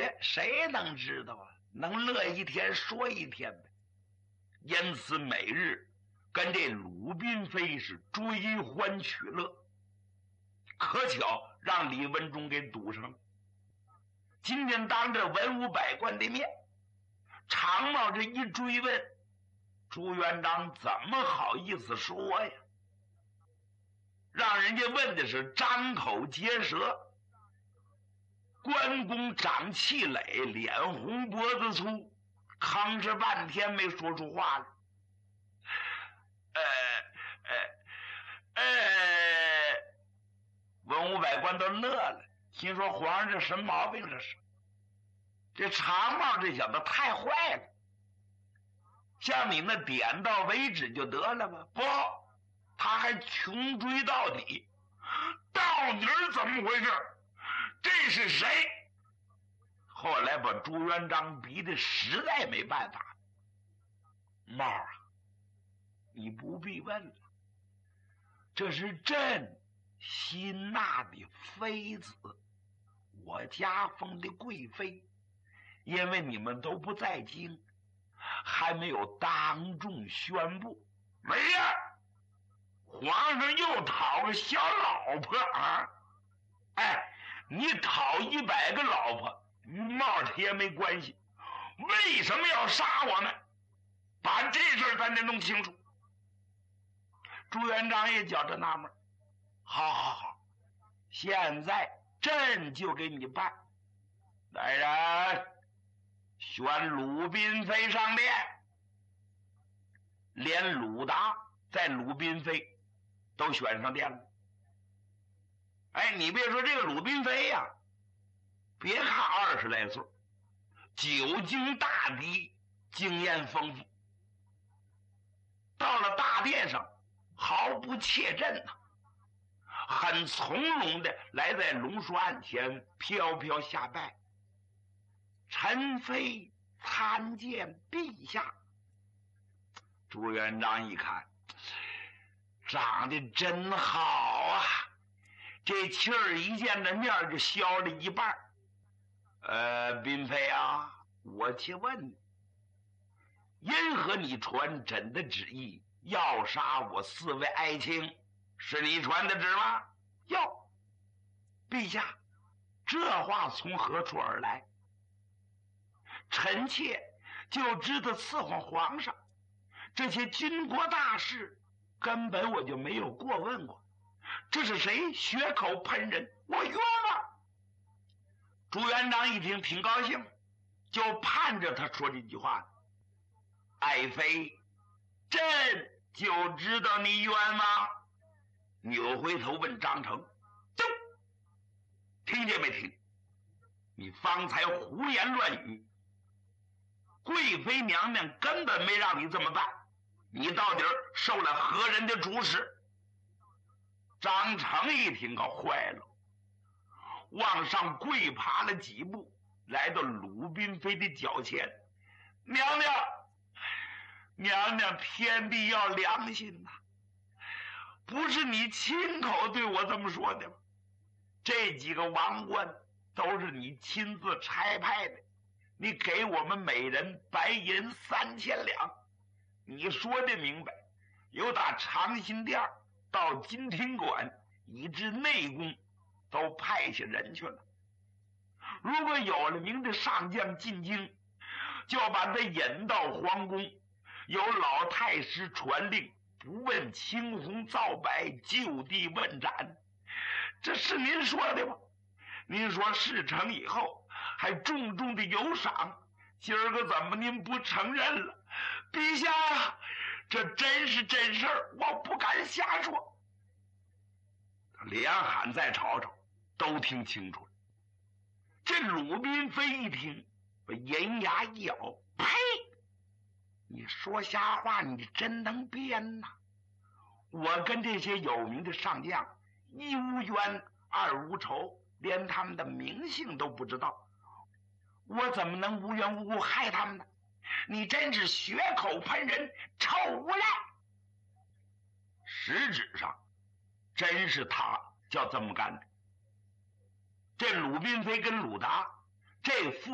学，谁能知道啊？能乐一天说一天呗。因此每日跟这鲁滨飞是追欢取乐，可巧让李文忠给堵上了。今天当着文武百官的面，常茂这一追问，朱元璋怎么好意思说呀？让人家问的是张口结舌，关公长气馁，脸红脖子粗，吭哧半天没说出话来。文武百官都乐了，心说皇上这什么毛病这是？这常茂这小子太坏了，像你那点到为止就得了吧？不，他还穷追到底，到底怎么回事？这是谁？后来把朱元璋逼得实在没办法。茂啊，你不必问了，这是朕新纳的妃子，我家封的贵妃，因为你们都不在京，还没有当众宣布。没呀，皇上又讨个小老婆啊！哎，你讨100个老婆与茂铁没关系，为什么要杀我们？把这事咱得弄清楚。朱元璋也觉着纳闷，好，现在朕就给你办。来人，选鲁滨飞上殿。连鲁达在鲁滨飞都选上殿了。哎，你别说这个鲁滨飞呀，别看20来岁，久经大敌，经验丰富，到了大殿上毫不怯阵呐，很从容的来在龙书案前飘飘下拜。臣妃参见陛下。朱元璋一看，长得真好啊，这气儿一见着面就消了一半。嫔妃啊，我且问你，因何你传朕的旨意要杀我4位爱卿？是你传的旨吗？哟，陛下，这话从何处而来？臣妾就知道伺候皇上，这些军国大事根本我就没有过问过。这是谁血口喷人？我冤枉！朱元璋一听挺高兴，就盼着他说这句话。爱妃，朕就知道你冤枉。扭回头问张成，听见没听？你方才胡言乱语，贵妃娘娘根本没让你这么办，你到底受了何人的主使？张成一听可坏了，往上跪爬了几步，来到鲁滨妃的脚前。娘娘，天地要良心呐，不是你亲口对我这么说的吗？这几个王冠都是你亲自差派的，你给我们每人白银3000两。你说的明白，由打长辛殿到金庭馆以至内宫都派下人去了。如果有了名的上将进京，就把他引到皇宫，由老太师传令，不问青红皂白，就地问斩。这是您说的吗？您说事成以后还重重的有赏，今儿个怎么您不承认了？陛下，这真是真事儿，我不敢瞎说。连喊再吵吵，都听清楚了。这鲁滨妃一听，把银牙一咬，呸！你说瞎话，你真能编呐！我跟这些有名的上将一无冤二无仇，连他们的名姓都不知道，我怎么能无缘无故害他们呢？你真是血口喷人，臭无赖！实质上真是他叫这么干的。这鲁滨妃跟鲁达这